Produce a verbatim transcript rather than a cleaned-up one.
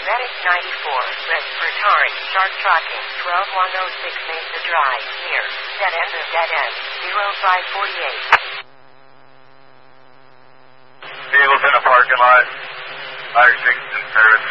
Medic ninety-four, red for Tari, start tracking, twelve one oh six Mesa Drive, near, dead end of dead end, zero five forty-eight. Vehicles in the parking lot, fire six in Paris.